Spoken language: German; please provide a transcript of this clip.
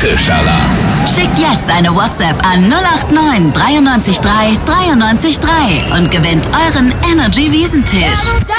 Wiesentischerler. Schickt jetzt eine WhatsApp an 089 93 3 93 3 und gewinnt euren Energy Wiesentisch.